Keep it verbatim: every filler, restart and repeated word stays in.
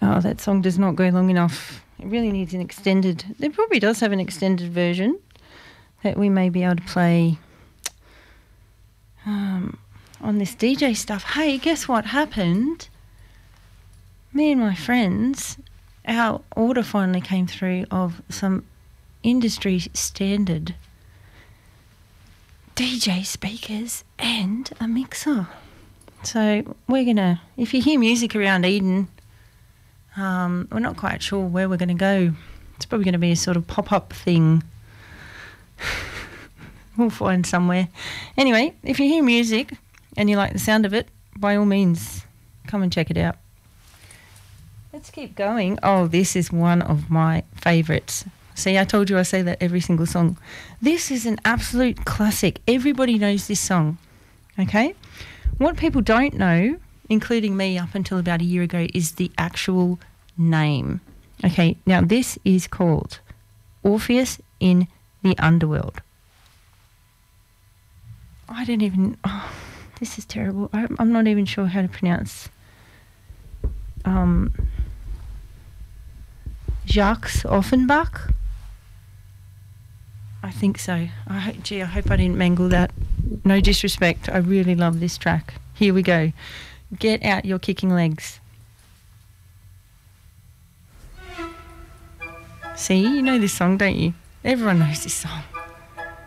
Oh, that song does not go long enough. It really needs an extended... It probably does have an extended version that we may be able to play um, on this D J stuff. Hey, guess what happened? Me and my friends, our order finally came through of some industry standard D J speakers and a mixer. So we're going to, if you hear music around Eden, um, we're not quite sure where we're going to go. It's probably going to be a sort of pop-up thing. We'll find somewhere. Anyway, if you hear music and you like the sound of it, by all means, come and check it out. Let's keep going. Oh, this is one of my favourites. See, I told you I say that every single song. This is an absolute classic. Everybody knows this song, okay? What people don't know, including me up until about a year ago, is the actual name. Okay, now this is called Orpheus in the Underworld. I don't even... Oh, this is terrible. I, I'm not even sure how to pronounce... Um, Jacques Offenbach? I think so. I hope, gee, I hope I didn't mangle that. No disrespect. I really love this track. Here we go. Get out your kicking legs. See, you know this song, don't you? Everyone knows this song.